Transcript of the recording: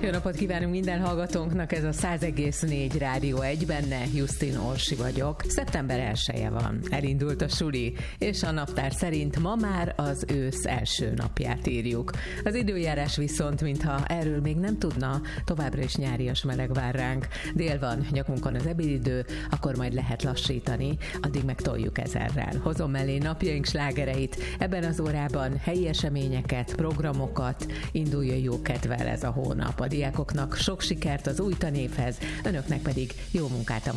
Jó napot kívánunk minden hallgatónknak, ez a 100,4 Rádió 1, benne Justin Orsi vagyok. Szeptember 1-e van, elindult a suli, és a naptár szerint ma már az ősz első napját írjuk. Az időjárás viszont, mintha erről még nem tudna, továbbra is nyárias meleg vár ránk. Dél van, nyakunkon az ebédidő, akkor majd lehet lassítani, addig meg toljuk ezerrel. Hozom mellé napjaink slágereit, ebben az órában helyi eseményeket, programokat, induljon jó kedvel ez a hónap. A diákoknak sok sikert az új tanévhez, önöknek pedig jó munkát a